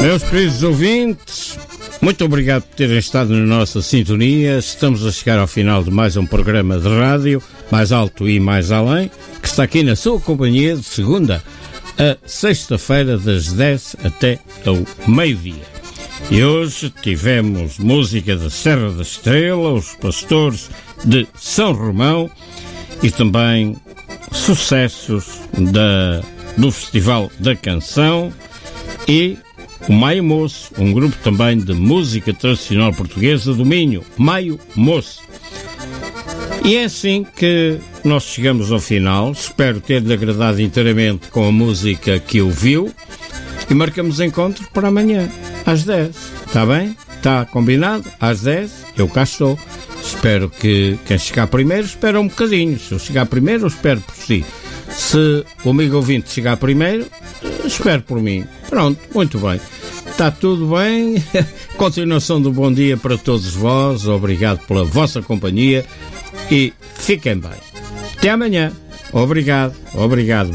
Meus queridos ouvintes, muito obrigado por terem estado na nossa sintonia. Estamos a chegar ao final de mais um programa de rádio, Mais Alto e Mais Além, que está aqui na sua companhia de segunda a sexta-feira, das 10 até ao meio-dia. E hoje tivemos música da Serra da Estrela, os Pastores de São Romão e também sucessos do Festival da Canção e o Maio Moço, um grupo também de música tradicional portuguesa do Minho, Maio Moço. E é assim que nós chegamos ao final. Espero ter-lhe agradado inteiramente com a música que ouviu e marcamos encontro para amanhã, às 10. Está bem? Está combinado? Às 10 eu cá estou. Espero que quem chegar primeiro espera um bocadinho. Se eu chegar primeiro, eu espero por si. Se o amigo ouvinte chegar primeiro, espero por mim. Pronto, muito bem. Está tudo bem. Continuação do bom dia para todos vós. Obrigado pela vossa companhia e fiquem bem. Até amanhã. Obrigado.